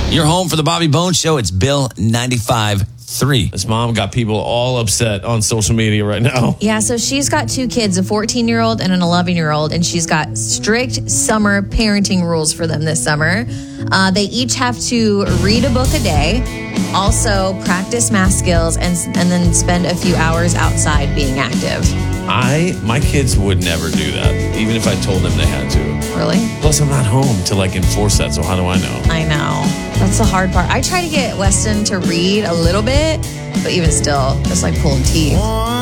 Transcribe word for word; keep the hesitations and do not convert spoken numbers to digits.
Your home for the Bobby Bones Show. It's Bill ninety-five point three. This mom got people all upset on social media right now. Yeah, so she's got two kids, a fourteen-year-old and an eleven-year-old, and she's got strict summer parenting rules for them this summer. Uh, they each have to read a book a day, also practice math skills, and and then spend a few hours outside being active. I, my kids would never do that, even if I told them they had to. Really? Plus, I'm not home to like enforce that, so how do I know? I know. That's the hard part. I try to get Weston to read a little bit, but even still, it's like pulling teeth.